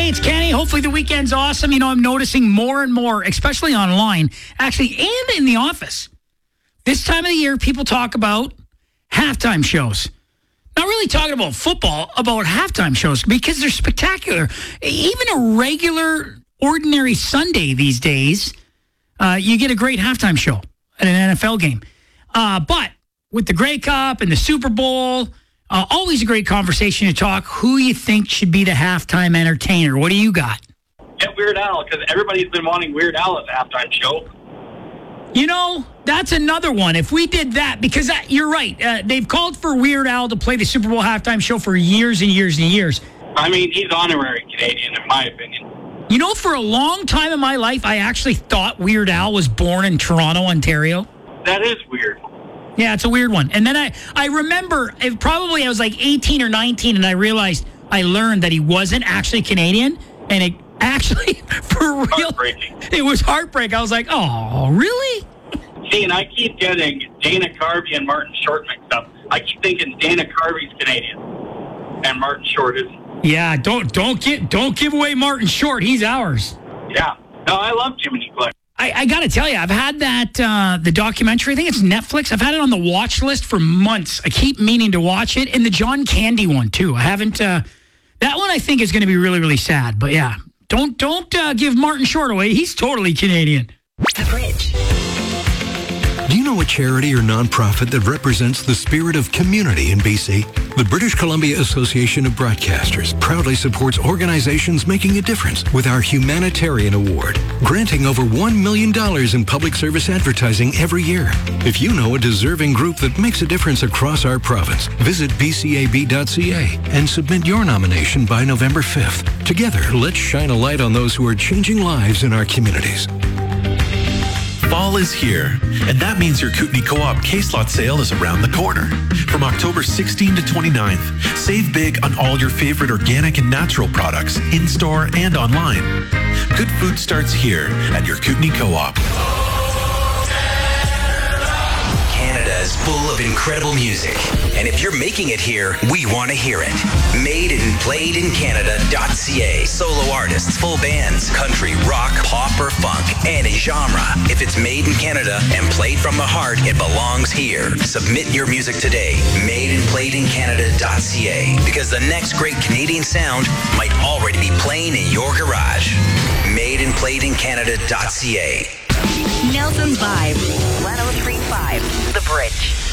Hey, it's Kenny. Hopefully the weekend's awesome. You know, I'm noticing more and more, especially online, actually, and in the office. This time of the year, people talk about halftime shows. Not really talking about football, about halftime shows, because they're spectacular. Even a regular, ordinary Sunday these days, you get a great halftime show at an NFL game. But with the Grey Cup and the Super Bowl, always a great conversation to talk who you think should be the halftime entertainer. What do you got? Get Weird Al, because everybody's been wanting Weird Al as a halftime show. You know, that's another one. If we did that, because you're right, they've called for Weird Al to play the Super Bowl halftime show for years and years and years. I mean, he's honorary Canadian, in my opinion. You know, for a long time in my life, I actually thought Weird Al was born in Toronto, Ontario. That is weird. Yeah, it's a weird one. And then I remember, I was like 18 or 19, and I realized, I learned that he wasn't actually Canadian, and it actually, for real, it was heartbreak. I was like, oh, really? See, and I keep getting Dana Carvey and Martin Short mixed up. I keep thinking Dana Carvey's Canadian, and Martin Short isn't. Yeah, don't give away Martin Short. He's ours. Yeah. No, I love Jiminy Glick. I got to tell you, I've had that, the documentary, I think it's Netflix. I've had it on the watch list for months. I keep meaning to watch it. And the John Candy one, too. I haven't, that one I think is going to be really, really sad. But yeah, don't give Martin Short away. He's totally Canadian. The Bridge. Do you know a charity or nonprofit that represents the spirit of community in BC? The British Columbia Association of Broadcasters proudly supports organizations making a difference with our Humanitarian Award, granting over $1 million in public service advertising every year. If you know a deserving group that makes a difference across our province, visit bcab.ca and submit your nomination by November 5th. Together, let's shine a light on those who are changing lives in our communities. Fall is here, and that means your Kootenay Co-op case lot sale is around the corner. From October 16 to 29th, save big on all your favorite organic and natural products, in-store and online. Good food starts here at your Kootenay Co-op. Canada is full of incredible music, and if you're making it here, we want to hear it. Made and played in Canada.ca. Solo artists, full bands, country, rock, pop, or funk, any genre. If it's made in Canada and played from the heart, it belongs here. Submit your music today. Made and played in Canada.ca. Because the next great Canadian sound might already be playing in your garage. Made and played in Canada.ca. Nelson's Vibe. 103.5. The Bridge.